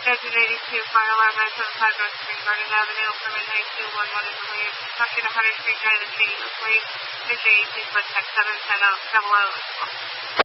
1982, fire alarm 975 North Spring Garden Avenue, permit 9211 is delayed. Trucking 100 Street Drive, the city of Lake, Mission 18, but text 710 out, 70.